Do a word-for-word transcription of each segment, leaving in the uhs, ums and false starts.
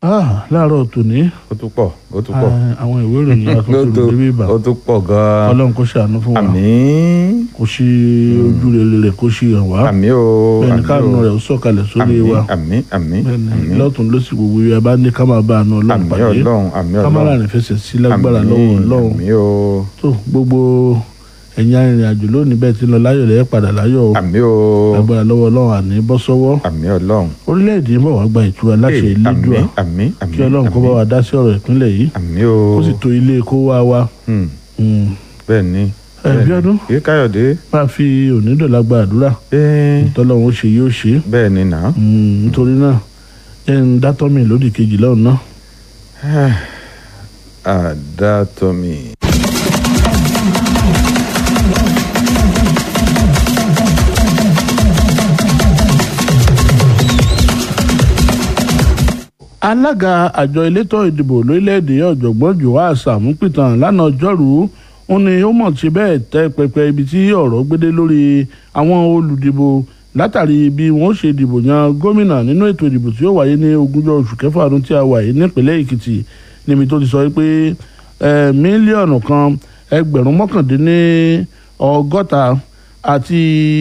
Ah, láàárọ̀ tòní. ó tún pọ̀ ó tún pọ̀. àwọn ìwé ìròyìn àtúntò lórí ibà. ó tún pọ̀ gan-an. ọlọ́run kó ṣàánú fún wa. àmín. kó ṣe ojú rere rẹ̀ kó ṣe hàn wá. àmín o. bẹ́ẹ̀ni káàánú rẹ̀ ó sọ̀kalẹ̀ sórí wa. àmín àmín bẹ́ẹ̀ni àmín. lọ́tún ló sì gbogbo yẹ bá ní ká máa bá àánú ọlọ́run àmín pàdé. ọlọ́run àmín ọlọ́run. kámárà rẹ̀ fẹsẹ̀ sí lágbára lọ́wọ́ ọlọ́run. àmín o. tó gbogbo ẹ̀yin arìnrìn àjò lónìí bẹ́ẹ̀ ti lọ láyọ̀ lẹ́yìn padà láyọ̀ o. àmín o. lágbára lọ́wọ́ ọlọ́run àní bọ́ sọ́wọ́. àmín ọlọ́run. orílẹ̀-èdè ń bọ̀ wá gba ìtura láṣẹ Elédùà. àmín àmín àmín. kí ọlọ́run kó bá wa dá sí ọ̀rọ̀ ìpínlẹ̀ yìí. àmín o. kó sì tó ilé kó wá wa. Hmm. Mm. bẹ́ẹ̀ ni. ẹ Bíọ́dún kí Káyọ̀dé. máa fi onídọ̀lá gba àdúrà bẹ́ẹ̀ ìtọ́lọ́run ó ṣe yóò ṣe. bẹ́ẹ̀ ni nà. Mm, nítorí náà ẹ ń dátọ́ mi lódì kejì lọ́hùn náà. àdàtọ̀mí. alága àjọ elétò ìdìbò lórílẹ̀‐èdè ọ̀jọ̀gbọ́n Joas Amupitan lánàá ọjọ́rùú ó ní ó mọ̀ sí bẹ́ẹ̀ tẹ́ pẹpẹ ibi tí ọ̀rọ̀ gbédé lórí àwọn olùdìbò látàrí bí wọ́n ṣe dìbò yan gómìnà nínú ètò ìdìbò tí ó wáyé ní ogúnjọ́ oṣù kẹfà ọdún tí a wà yìí nípínlẹ̀ Èkìtì níbi tó ti sọ pé mílíọ̀nù kan ẹgbẹ̀rún mọ́kàndínní ọgọ́ta àti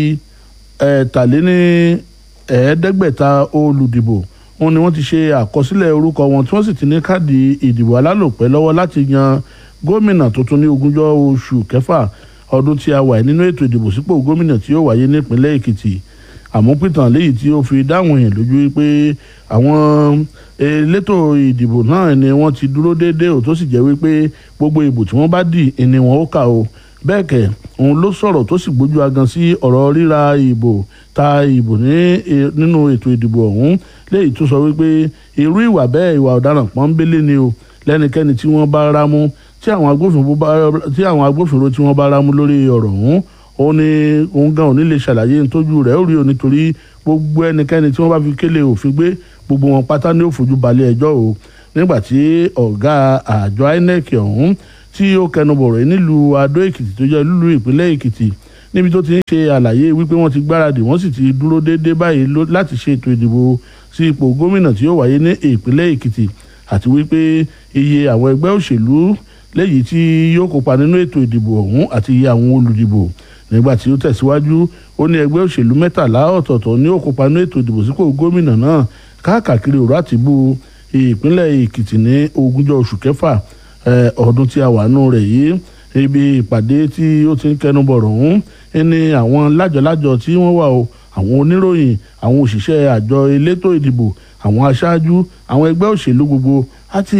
ẹ̀ẹ́tàléní ẹ̀ẹ́dẹ́gbẹ̀ta olùdìbò wọn ni wọ́n ti ṣe àkọsílẹ̀ orúkọ wọn tí wọ́n sì ti ní káàdì ìdìbò alálòpẹ́ lọ́wọ́ láti yan gómìnà tuntun ní ogúnjọ́ oṣù kẹfà ọdún tí a wà nínú ètò ìdìbò sípò gómìnà tí ó wáyé nípínlẹ̀ Èkìtì. Àmúpìtàn léyìí tí ó fi dáhùn yẹn lójú pé àwọn elétò ìdìbò náà ni wọ́n ti dúró déédéé ò tó sì jẹ́ wípé gbogbo ìbò tí wọ́n bá dì ni wọ́n ó kà o. Bẹ́ẹ̀ kẹ̀ òun ló sọ̀rọ̀ tó sì gbójú agan sí ọ̀rọ̀ ríra ìbò ta ìbò ní nínú ètò ìdìbò ọ̀hún léyìí tó sọ wípé irú ìwà bẹ́ẹ̀ ìwà ọ̀daràn pọ́nbélé ni o lẹ́nikẹ́ni tí wọ́n bá rámú tí àwọn agbófinró bá tí àwọn agbófinró tí wọ́n bá rámú lórí ọ̀rọ̀ ọ̀hún ó ní òun gan ò ní lè ṣàlàyé nítójú rẹ̀ ó rí o nítorí gbogbo ẹnikẹ́ni tí wọ́n bá fi kélé òfin gbé gbogbo wọn pátá ní ó fojú balẹ̀ ẹjọ́ o nígbà tí ọ̀gá àjọ I N E C ọ̀hún tí ó kẹnubọ̀rọ̀ nílùú Adó Èkìtì tó jẹ́ lúlú ìpínlẹ̀ Èkìtì níbi tó ti ń ṣe àlàyé wípé wọ́n ti gbáradì wọ́n sì ti dúró déédéé báyìí láti ṣe ètò ìdìbò sí ipò gómìnà tí yóò wáyé ní ìpínlẹ̀ Èkìtì àti wípé iye àwọn ẹgbẹ́ òṣèlú léyìí tí yóò kópa nínú ètò ìdìbò ọ̀hún àti iye àwọn olùdìbò nígbà tí ó tẹ̀síwájú ó ní ẹgbẹ́ òṣèlú mẹ́tàlá ọ̀tọ̀ọ̀tọ̀ ní ó kópa nínú ètò ìdìbò sípò gómìnà náà káàkiri òrò àtìbú ìpínlẹ̀ Èkìtì ní ogúnjọ́ oṣù kẹfà ọdún tí a wà nù rẹ̀ yìí ibi ìpàdé tí ó ti ń kẹnubọ̀rọ̀ ọ̀hún ní àwọn lájọlájọ tí wọ́n wà o àwọn oníròyìn àwọn òṣìṣẹ́ àjọ elétò ìdìbò àwọn aṣáájú àwọn ẹgbẹ́ òṣèlú gbogbo àti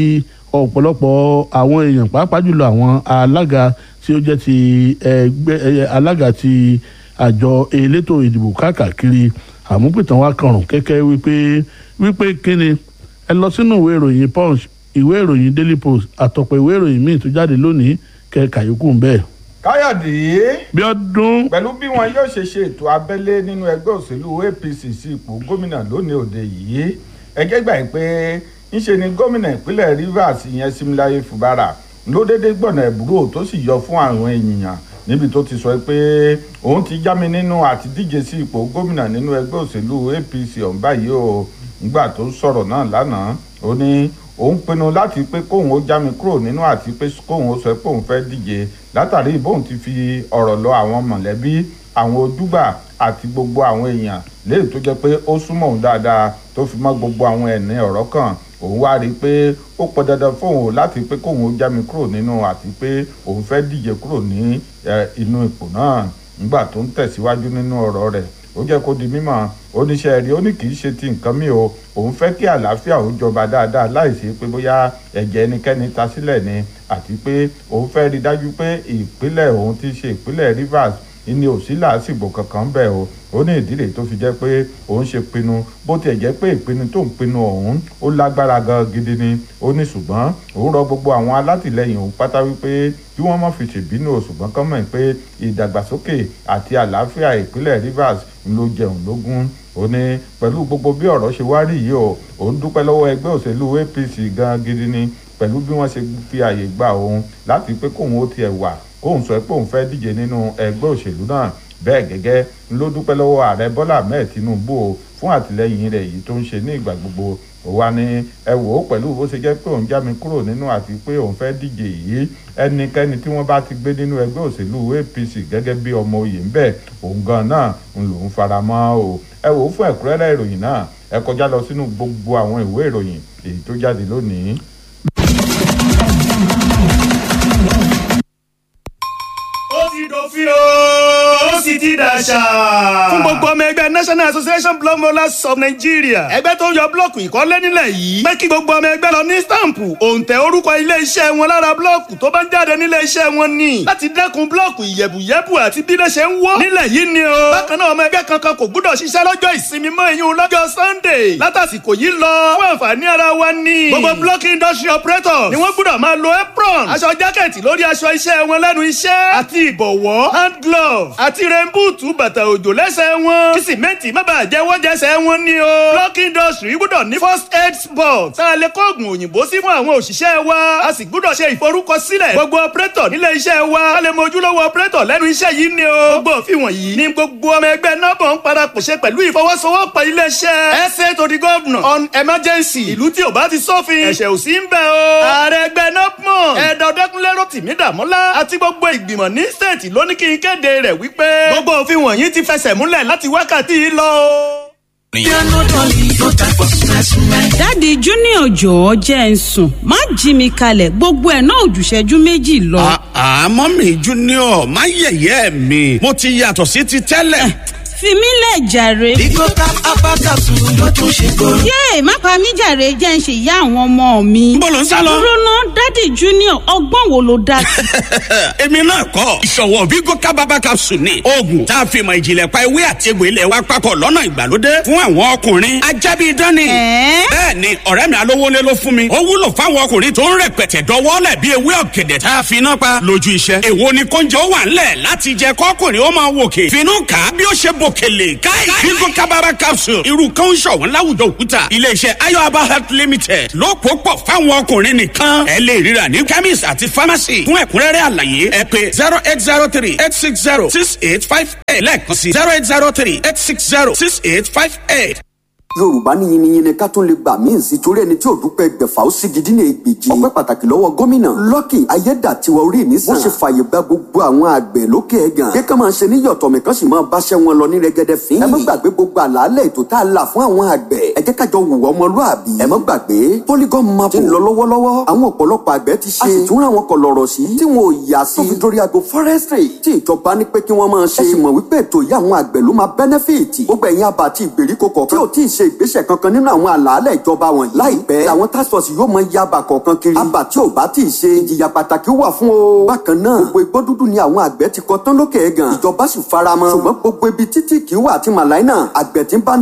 ọ̀pọ̀lọpọ̀ àwọn èèyàn pàápàá jùlọ àwọn alága tí ó jẹ́ ti ẹgbẹ́ alága ti àjọ elétò ìdìbò káàkiri Àmúpìtàn wa kàrùn kẹ́kẹ́ wípé wípé kíni ẹ lọ sínú ìwé ìròyìn Punch ìwé ìròyìn Daily Post àtọ̀pọ̀ ìwé ìròyìn míì tó jáde lónìí kẹ́ẹ̀ka yòókù ń bẹ́ẹ̀. Káyọ̀dé. Bíọ́dún. pẹ̀lú bí wọn yóò ṣe ṣe ètò abẹ́lé nínú ẹgbẹ́ òṣèlú A P C sí ipò gómìnà lónìí òde yìí ẹgẹ́ gbà pé ńṣe ni gómìnà ìpínlẹ̀ Rivers ìyẹn Similaye Fubara ló dédé gbọ̀nà ẹ̀bùrò tó sì yọ fún àwọn èèyàn níbi tó ti sọ pé òun ti já mi nínú àti díje sí ipò gómìnà nínú ẹgbẹ́ òṣèlú A P C ọ̀hún báyìí o nígbà tó sọ̀rọ̀ náà lánàá ó ní òun pinnu láti pé kóun ó já mi kúrò nínú àti pé kóun ó sọ pé òun fẹ́ díje látàrí bóun ti fi ọ̀rọ̀ lọ àwọn mọ̀lẹ́bí àwọn ojúgbà àti gbogbo àwọn èèyàn léyìí tó jẹ́ pé ó súnmọ́ òun dáadáa tó fi mọ́ gbogbo àwọn ẹ̀ní ọ̀rọ̀ kan òun wá rí i pé ó pọn dandan fóun láti pé kóun ó já mi kúrò nínú àti pé òun fẹ́ díje kúrò ní inú ipò náà nígbà tó ń tẹ̀síwájú nínú ọ̀rọ̀ rẹ̀ ó jẹ́ kó di mímọ̀ oníṣẹ́ rí ó ní kì í ṣe ti nǹkan mi o òun fẹ́ kí àlàáfíà ó jọba dáadáa láìsí pé bóyá ẹ̀jẹ̀ ẹnikẹ́ni ta sílẹ̀ ni àti pé òun fẹ́ rí dájú pé ìpínlẹ̀ òun ti ṣe ìpínlẹ̀ Rivers ní òsì làásìgbò kankan bẹ́ẹ̀ o ó ní ìdílé tó fi jẹ́ pé òun ṣe pinnu bó tiẹ̀ jẹ́ pé ìpinnu tó ń pinnu ọ̀hún ó lágbára gan gidi ni ó ní ṣùgbọ́n òun rọ gbogbo àwọn alátìlẹyìn òun pátá wípé kí wọ́n má fi ṣèbínú o ṣùgbọ́n kán mọ̀ pé ìdàgbàsókè àti àlàáfíà ìpínlẹ̀ Rivers ló jẹun lógún ó ní pẹ̀lú gbogbo bí ọ̀rọ̀ ṣe wá rí yìí o òun dúpẹ́ lọ́wọ́ ẹgbẹ́ òṣèlú A P C gan gidi ni pẹ̀lú bí wọ́n ṣe fi àyè gba òun láti pé kóun ó tiẹ̀ wà kóun sọ pé òun fẹ́ díje nínú ẹgbẹ́ òṣèlú náà bẹ́ẹ̀ gẹ́gẹ́ ló dúpẹ́ lọ́wọ́ ààrẹ Bọ́lá Ahmed Tinubu fún àtìlẹ́yìn rẹ̀ yìí tó ń ṣe ní ìgbà gbogbo. ó wá ní ẹ wò ó pẹ̀lú bó ṣe jẹ́ pé òun já mi kúrò nínú àti pé òun fẹ́ díje yìí ẹnikẹ́ni tí wọ́n bá ti gbé nínú ẹgbẹ́ òṣèlú A P C gẹ́gẹ́ bí ọmọ oyè ń bẹ̀ òun gan náà ń lòún fara mọ́ o. ẹ wò ó fún ẹ̀kúnrẹ́rẹ́ ìròyìn náà ẹ kọjá lọ sínú gbogbo àwọn ìwé ìròyìn èyí tó jáde lónìí. ó ti dòfin o ó sì ti dàṣà. fún gbogbo ọmọ ẹgbẹ́ National Association Block Rollers of Nigeria ẹgbẹ́ tó ń yọ blọọkù ìkọ́lé nílẹ̀ yìí pé kí gbogbo ọmọ ẹgbẹ́ lọ ní stampu òǹtẹ̀ orúkọ ilé iṣẹ́ wọn lára blọọkù tó bá ń jáde nílé iṣẹ́ wọn ni láti dẹ́kun blọọkù ìyẹ̀bùyẹ̀bù àti bí lè ṣe ń wọ́ nílẹ̀ yìí ni o. bákan náà ọmọ ẹgbẹ́ kankan kò gbúdọ̀ ṣiṣẹ́ lọ́jọ́ ìsinmi mọ́ ìyún lọ́jọ́ Sunday látàsìkò yìí lọ fún àǹfààní ara wa ni. gbogbo block industry operators ni wọ́n gbúdọ̀ máa lo apron aṣọ jákẹ́ẹ̀tì lórí aṣọ iṣẹ́ wọn lẹ́nu iṣẹ́ àti ìbọ̀wọ́ hand glove àti rẹ́ńbùtù bàtà òjò lẹ́sẹ̀ wọn kí sìmẹ́ǹtì má bàa jẹ́ wọ́n jẹ́sẹ̀ wọn ni o. block industry gbúdọ̀ ní first aid box tá a lè kó oògùn òyìnbó sí fún àwọn òṣìṣẹ́ wa a sì gbúdọ̀ ṣe ìforúkọsílẹ̀ gbogbo operator nílé iṣẹ́ wa a lè mọ ojúlówó operator lẹ́nu iṣẹ́ yìí ni o. gbogbo òfin wọ̀nyí ni gbogbo ọmọ ẹgbẹ́ nabọ̀ ń parapọ̀ ṣe pẹ̀lú ìfọwọ́sowọ́pọ̀ ilé iṣẹ́ essay to the governor on emergency ìlú tí ò bá ti sófin ẹ̀ṣẹ̀ ò sí ń bẹ̀ o. ààrẹ ẹgbẹ́ nabọ̀ ẹ̀dọ̀dẹ́kunlé Rótìmí Dàmọ́lá àti gbogbo ìgbìmọ̀ ní state ló ní kí n kéde rẹ̀ wípé gbogbo òfin wọ̀nyí ti fẹsẹ̀ múlẹ̀ láti wákàtí yìí lọ. Dádì Junior jọ̀ọ́ jẹ́ ń sùn má jí mi kalẹ̀ gbogbo ẹ̀ náà òjùṣẹ́jú méjì lọ. àmọ́ mi Junior má yẹ̀yẹ́ mi mo ti yàtọ̀ sí ti tẹ́lẹ̀. fi mí lẹ̀ jàre. Bigo cap abakasu ló tún ṣe kóró. yéè má pa mí jàre jẹ́ ń ṣe ìyá àwọn ọmọ mi. Níbo ló ń sá lọ? dúró ná Dádì Junior ọgbọ́n wo ló dá sí. èmi náà kọ́ ìṣọ̀wọ́ Bigo cap abakasu ni oògùn tá a fi mọ̀ ìjìnlẹ̀ pa ewé àti egbò ilẹ̀ wa papọ̀ lọ́nà ìgbàlódé fún àwọn ọkùnrin ajábí dání. bẹ́ẹ̀ ni ọ̀rẹ́ mi alówólé ló fún mi ó wúlò fáwọn ọkùnrin tó ń rẹpẹtẹ dọwọ́lẹ̀ bí ewé ọ̀gẹ̀dẹ̀ tá a fi iná pa lójú iṣẹ́. èwo ni kóúnjẹ ó wà ńlẹ̀ láti jẹ kọ́kùnrin ó máa wòkè finú kà á bí ó ṣe bòkèlè káì Bigo kábàbà capsule irú kan ń ṣọ̀wọ́n láwùjọ òkúta iléeṣẹ́ Ayoaba Health Limited ló pò pọ̀ fáwọn ọkùnrin nìkan ẹ lè ríra ní chemist àti pharmacy fún ẹ̀kúnrẹ́rẹ́ àlàyé ẹ pè zero eight zero three eight six zero six eight five eight lẹ́ẹ̀kan sí zero eight zero three eight six zero six eight five eight. Yorùbá ní yiniyini ká tún lè gbà míì sí torí ẹni tí ò dúpẹ́ gbẹ̀fà ó sì gidi ní ègbèjì. ọpẹ́ pàtàkì lọ́wọ́ gómìnà Lucky Ayédàtiwa orí mi sàn. wọ́n ṣe fààyè gba gbogbo àwọn àgbẹ̀ lókè ẹ̀gàn. kí ká máa ṣe níyọ̀tọ̀ mi kan sì máa báṣẹ́ wọn lọ ní rẹ́gẹ́dẹ́ fín. ẹ má gbàgbé gbogbo àlàálẹ̀ ètò tá a là fún àwọn àgbẹ̀. ẹ jẹ́ kájọ wùwọ́ ọmọlúàbí. ẹ má gbàgbé polygon map ti ń lọ lọ́wọ́lọ́wọ́. àwọn ọ̀pọ̀lọpọ̀ àgbẹ̀ ti ṣe. a sì tún ra wọn kọlọ̀rọ̀ sí. tí wọn ò yà sí. tó fi dórí ago forestry. tí ìjọba ní pé kí wọ́n máa ṣe. ẹ sì mọ̀ wípé ètò yìí àwọn àgbẹ̀ ló máa benefit. gbogbo ẹ̀yin àbá àti ìgbèríko kọ̀ọ̀kan. tí ò tí ì ṣe ìgbésẹ̀ kankan nínú àwọn àlàálẹ̀ ìjọba wọ̀nyí. láìpẹ́ àwọn task force yóò mọ yaba kọ̀ọ̀kan kiri. àbá tí ò bá tí ì ṣe ìjìyà pàtàkì wà fún o. bákan náà gbogbo igbó dúdú ni àwọn àgbẹ̀ ti kọ tán lókè ẹ̀gàn. ìjọba sì faramọ́. ṣùgbọ́n gbogbo ibi títí kì í wà àti màláìnà àgbẹ̀ tí ń bá